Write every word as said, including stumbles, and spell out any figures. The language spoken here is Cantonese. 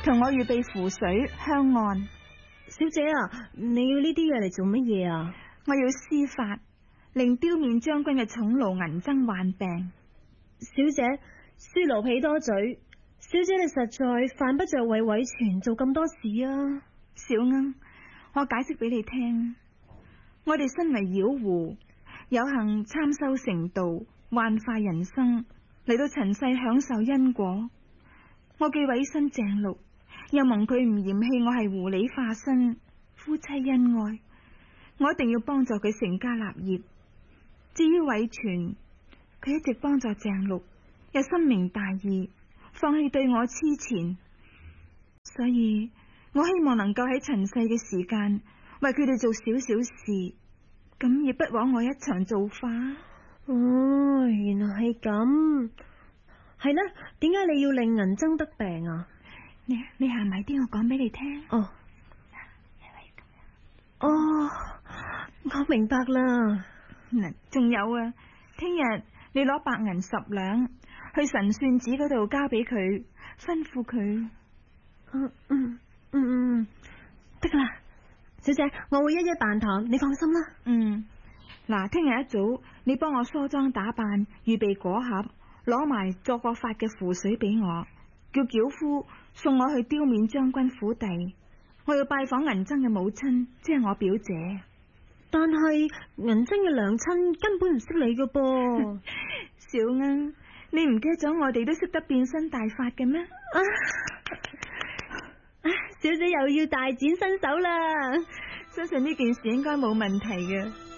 同我預備符水香案。 小姐啊，你要呢啲嘢嚟做乜嘢啊？ 我要施法令丟面將軍嘅寵奴銀僧患病。 小姐，書奴婢多嘴，小姐你實在犯不着為偉全做咁多事啊。 小鶯，我解釋俾你聽，我哋身為妖狐，有幸參修成道，幻化人生嚟到塵世享受因果。我既委身鄭祿，又蒙佢唔嫌棄我係狐狸化身，夫妻恩愛，我一定要幫助佢成家立業。至於偉全，佢一直幫助鄭祿，又深明大義，放棄對我痴纏，所以我希望能夠喺塵世嘅時間為佢哋做少少事，咁亦不枉我一場造化。 哦，原來係咁。係啦，點解你要令銀僧得病啊？ 你你行埋啲，我講俾你聽。 哦，哦，我明白啦。 嗱，仲有啊，聽日你攞白銀十兩去神算子嗰度交俾佢，吩咐佢。 嗯嗯嗯嗯，得噶啦，小姐，我會一一辦妥，你放心啦。 嗯，嗱，聽日一早你幫我梳妝打扮，預備果盒，攞埋作過法嘅符水俾我，叫轎夫送我去丟面將軍府邸。我要拜訪銀僧嘅母親，即係我表姐。 但係銀僧嘅娘親根本唔識你噶噃。 小鶯，你唔記得咗我哋都識得變身大法嘅咩？ 啊啊！小姐又要大展身手啦， 相信呢件事應該冇問題嘅。